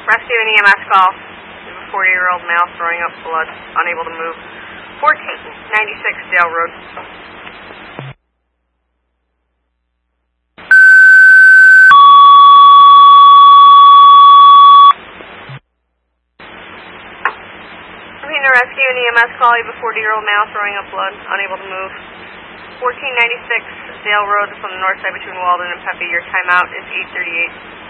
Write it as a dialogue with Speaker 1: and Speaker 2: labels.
Speaker 1: Rescue and EMS call. We have a 40-year-old male throwing up blood, unable to move. 1496 Dale Road. Repeating the rescue and EMS call. You have a 40-year-old male throwing up blood, unable to move. 1496 Dale Road from the north side between Walden and Pepe. Your timeout is 8:38.